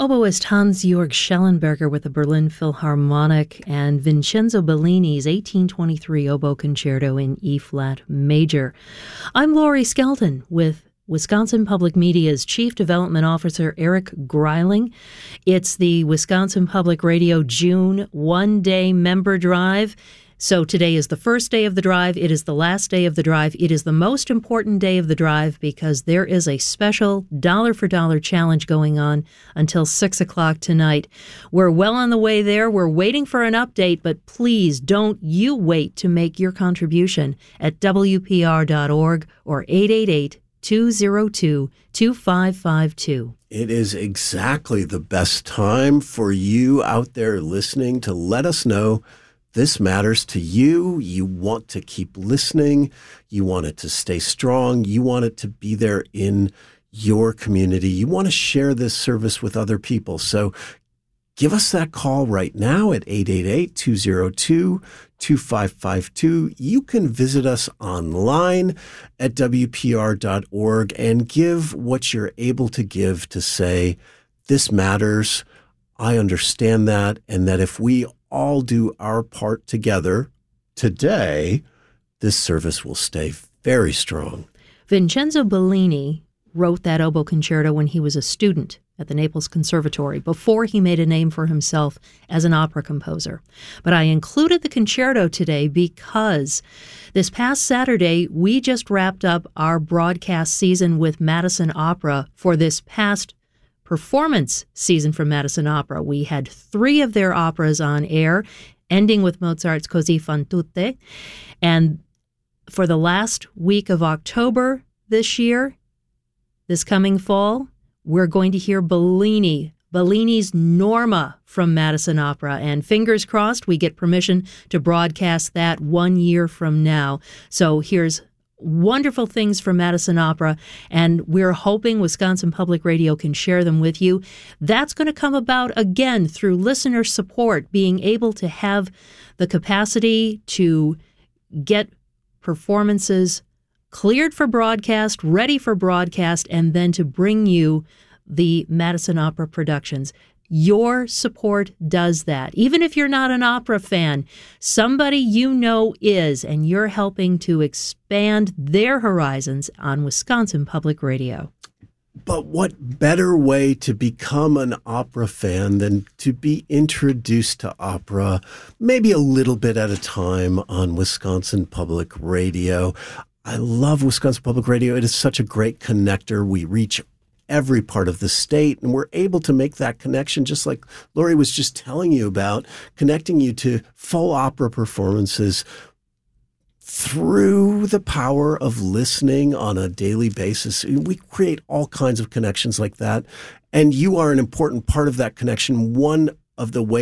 Oboist Hans-Georg Schellenberger with the Berlin Philharmonic and Vincenzo Bellini's 1823 Oboe Concerto in E-flat major. I'm Lori Skelton with Wisconsin Public Media's Chief Development Officer Eric Greiling. It's the Wisconsin Public Radio June one-day member drive. So today is the first day of the drive. It is the last day of the drive. It is the most important day of the drive because there is a special dollar-for-dollar challenge going on until 6 o'clock tonight. We're well on the way there. We're waiting for an update, but please don't you wait to make your contribution at WPR.org or 888-202-2552. It is exactly the best time for you out there listening to let us know this matters to you. You want to keep listening. You want it to stay strong. You want it to be there in your community. You want to share this service with other people. So give us that call right now at 888-202-2552. You can visit us online at WPR.org and give what you're able to give to say, this matters. I understand that. And that if we all do our part together today, this service will stay very strong. Vincenzo Bellini wrote that oboe concerto when he was a student at the Naples Conservatory before he made a name for himself as an opera composer. But I included the concerto today because this past Saturday, we just wrapped up our broadcast season with Madison Opera for this past performance season from Madison Opera. We had 3 of their operas on air, ending with Mozart's Così fan tutte. And for the last week of October this year, this coming fall, we're going to hear Bellini's Norma from Madison Opera. And fingers crossed, we get permission to broadcast that 1 year from now. So here's wonderful things from Madison Opera, and we're hoping Wisconsin Public Radio can share them with you. That's going to come about, again, through listener support, being able to have the capacity to get performances cleared for broadcast, ready for broadcast, and then to bring you the Madison Opera productions. Your support does that. Even if you're not an opera fan, somebody you know is, and you're helping to expand their horizons on Wisconsin Public Radio. But what better way to become an opera fan than to be introduced to opera, maybe a little bit at a time on Wisconsin Public Radio. I love Wisconsin Public Radio. It is such a great connector. We reach every part of the state, and we're able to make that connection, just like Lori was just telling you about, connecting you to full opera performances through the power of listening on a daily basis. We create all kinds of connections like that, and you are an important part of that connection. One of the ways